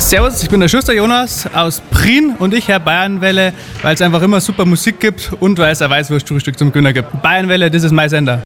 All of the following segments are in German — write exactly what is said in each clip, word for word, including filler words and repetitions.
Servus, ich bin der Schuster Jonas aus Prien und ich höre Bayernwelle, weil es einfach immer super Musik gibt und weil es ein Weißwurstfrühstück zum Günner gibt. Bayernwelle, das ist mein Sender.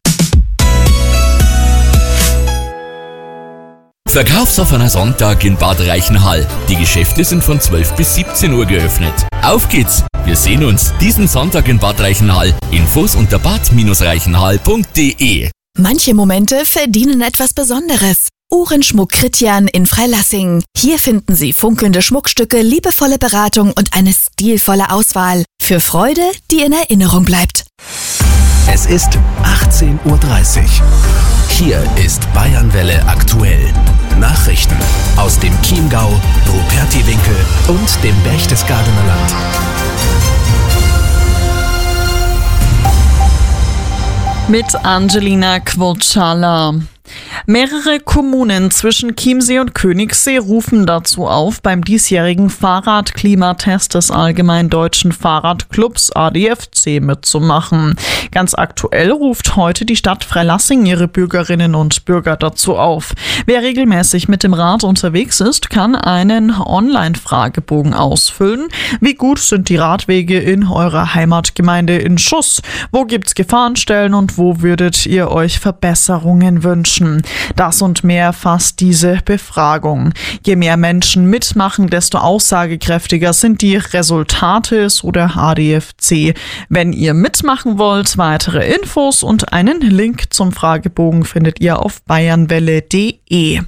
Verkaufsoffener Sonntag in Bad Reichenhall. Die Geschäfte sind von zwölf bis siebzehn Uhr geöffnet. Auf geht's! Wir sehen uns diesen Sonntag in Bad Reichenhall. Infos unter bad reichenhall punkt de. Manche Momente verdienen etwas Besonderes. Uhrenschmuck Kritjan in Freilassing. Hier finden Sie funkelnde Schmuckstücke, liebevolle Beratung und eine stilvolle Auswahl. Für Freude, die in Erinnerung bleibt. Es ist achtzehn Uhr dreißig. Hier ist Bayernwelle aktuell. Nachrichten aus dem Chiemgau, Rupertiwinkel und dem Berchtesgadener Land. Mit Angelina Quocala. Mehrere Kommunen zwischen Chiemsee und Königssee rufen dazu auf, beim diesjährigen Fahrradklimatest des Allgemeinen Deutschen Fahrradclubs A D F C mitzumachen. Ganz aktuell ruft heute die Stadt Freilassing ihre Bürgerinnen und Bürger dazu auf. Wer regelmäßig mit dem Rad unterwegs ist, kann einen Online-Fragebogen ausfüllen. Wie gut sind die Radwege in eurer Heimatgemeinde in Schuss? Wo gibt's Gefahrenstellen und wo würdet ihr euch Verbesserungen wünschen? Das und mehr fasst diese Befragung. Je mehr Menschen mitmachen, desto aussagekräftiger sind die Resultate, so der A D F C. Wenn ihr mitmachen wollt, weitere Infos und einen Link zum Fragebogen findet ihr auf bayernwelle punkt de.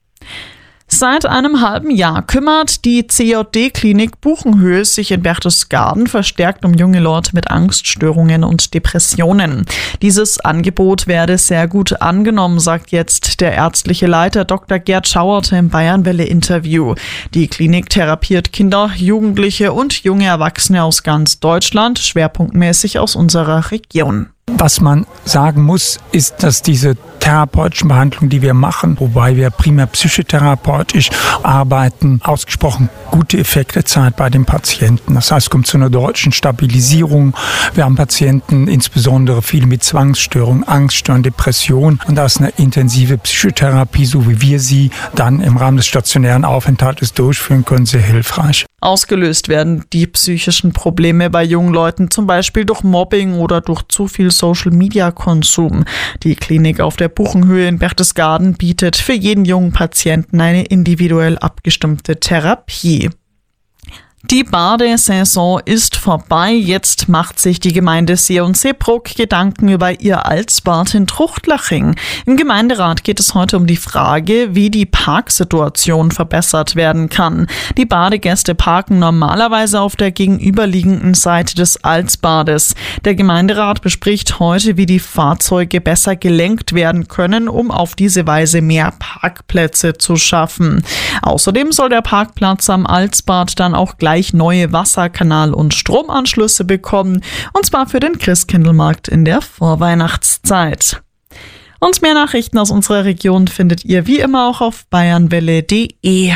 Seit einem halben Jahr kümmert die C J D-Klinik Buchenhöhe sich in Berchtesgaden verstärkt um junge Leute mit Angststörungen und Depressionen. Dieses Angebot werde sehr gut angenommen, sagt jetzt der ärztliche Leiter Doktor Gerd Schauerte im Bayernwelle-Interview. Die Klinik therapiert Kinder, Jugendliche und junge Erwachsene aus ganz Deutschland, schwerpunktmäßig aus unserer Region. Was man sagen muss, ist, dass diese therapeutischen Behandlungen, die wir machen, wobei wir primär psychotherapeutisch arbeiten, ausgesprochen gute Effekte zeigen bei den Patienten. Das heißt, es kommt zu einer deutlichen Stabilisierung. Wir haben Patienten, insbesondere viele mit Zwangsstörungen, Angststörungen, Depressionen. Und da ist eine intensive Psychotherapie, so wie wir sie dann im Rahmen des stationären Aufenthaltes durchführen können, sehr hilfreich. Ausgelöst werden die psychischen Probleme bei jungen Leuten zum Beispiel durch Mobbing oder durch zu viel Social-Media-Konsum. Die Klinik auf der Buchenhöhe in Berchtesgaden bietet für jeden jungen Patienten eine individuell abgestimmte Therapie. Die Badesaison ist vorbei. Jetzt macht sich die Gemeinde See und Seebruck Gedanken über ihr Altsbad in Truchtlaching. Im Gemeinderat geht es heute um die Frage, wie die Parksituation verbessert werden kann. Die Badegäste parken normalerweise auf der gegenüberliegenden Seite des Altsbades. Der Gemeinderat bespricht heute, wie die Fahrzeuge besser gelenkt werden können, um auf diese Weise mehr Parkplätze zu schaffen. Außerdem soll der Parkplatz am Altsbad dann auch gleich neue Wasserkanal- und Stromanschlüsse bekommen, und zwar für den Christkindlmarkt in der Vorweihnachtszeit. Und mehr Nachrichten aus unserer Region findet ihr wie immer auch auf bayernwelle punkt de.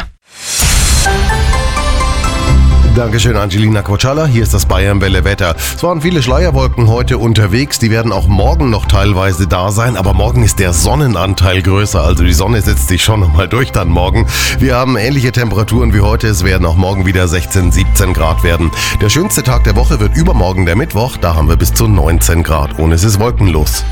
Dankeschön, Angelina Quocala. Hier ist das Bayernwelle-Wetter. Es waren viele Schleierwolken heute unterwegs. Die werden auch morgen noch teilweise da sein. Aber morgen ist der Sonnenanteil größer. Also die Sonne setzt sich schon nochmal durch dann morgen. Wir haben ähnliche Temperaturen wie heute. Es werden auch morgen wieder sechzehn, siebzehn Grad werden. Der schönste Tag der Woche wird übermorgen der Mittwoch. Da haben wir bis zu neunzehn Grad. Und es ist wolkenlos.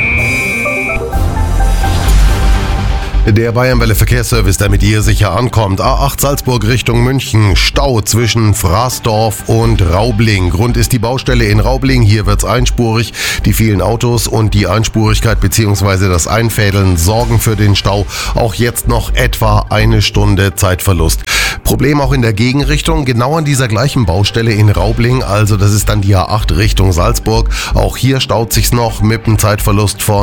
Der Bayernwelle Verkehrsservice, der mit ihr sicher ankommt. A acht Salzburg Richtung München. Stau zwischen Fraßdorf und Raubling. Grund ist die Baustelle in Raubling. Hier wird's einspurig. Die vielen Autos und die Einspurigkeit bzw. das Einfädeln sorgen für den Stau. Auch jetzt noch etwa eine Stunde Zeitverlust. Problem auch in der Gegenrichtung. Genau an dieser gleichen Baustelle in Raubling. Also das ist dann die A acht Richtung Salzburg. Auch hier staut sich's noch mit einem Zeitverlust von